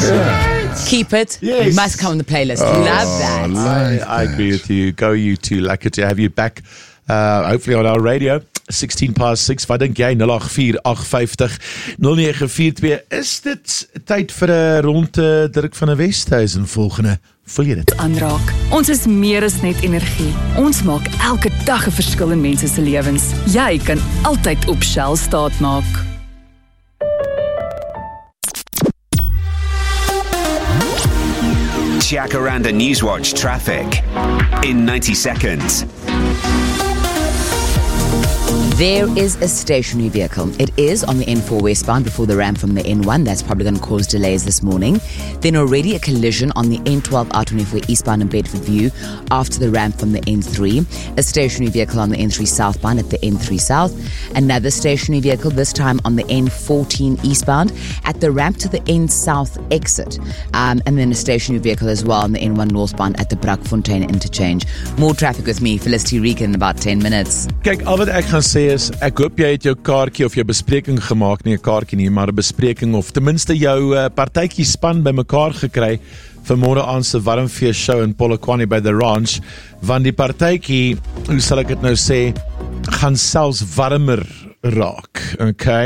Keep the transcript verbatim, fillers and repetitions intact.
Yeah. Keep it. Yes. It must come on the playlist. Oh, Love that. I, I agree with you. Go you two. Lekker to have you back. Uh, hopefully on our radio. sixteen past six. Wat dink jy? nul agt vier agt vyf nul nege vier twee. Is dit tyd vir 'n ronde Dirk van der Westhuizen volgende? Voel jy dit? Aanraak. Ons is meer as net energie. Ons maak elke dag 'n verskil in mense se lewens. Jy kan altyd op Shell staat maak. Jacaranda Newswatch traffic in ninety seconds. There is a stationary vehicle. It is on the N four westbound before the ramp from the N one. That's probably going to cause delays this morning. Then already a collision on the N twelve R twenty-four eastbound in Bedford View after the ramp from the N three. A stationary vehicle on the N three southbound at the N three south. Another stationary vehicle, this time on the N fourteen eastbound at the ramp to the N south exit. Um, and then a stationary vehicle as well on the N one northbound at the Brakfontein interchange. More traffic with me, Felicity Regan, in about ten minutes. Kyk, al wat ek gaan sê is, ek hoop jy het jou kaartjie of jou bespreking gemaak, nie 'n kaartjie nie, maar 'n bespreking of ten minste jou uh, partytjie span bymekaar gekry vir môre aand se warmfees show in Polokwane by the Ranch, want die partytjie, hoe sal ek dit nou sê, gaan selfs warmer raak, okay?